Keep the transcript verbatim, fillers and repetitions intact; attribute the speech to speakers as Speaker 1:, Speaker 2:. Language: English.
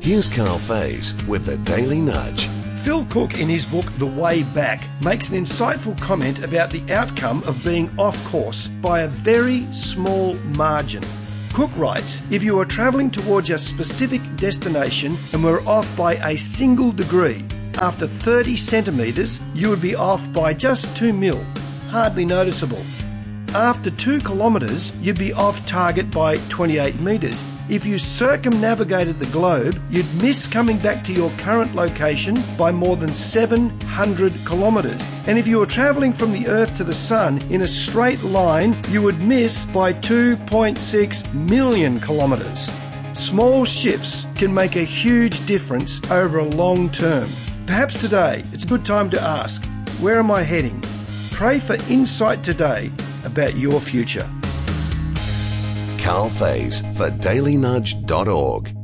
Speaker 1: Here's Carl Faze with the Daily Nudge.
Speaker 2: Phil Cook, in his book The Way Back, makes an insightful comment about the outcome of being off course by a very small margin. Cook writes, if you are travelling towards a specific destination and were off by a single degree, after thirty centimetres, you would be off by just two mil, hardly noticeable. After two kilometres, you'd be off target by twenty-eight metres. If you circumnavigated the globe, you'd miss coming back to your current location by more than seven hundred kilometres. And if you were travelling from the Earth to the Sun in a straight line, you would miss by two point six million kilometres. Small shifts can make a huge difference over a long term. Perhaps today it's a good time to ask, where am I heading? Pray for insight today about your future.
Speaker 1: Carl Faze for daily nudge dot org.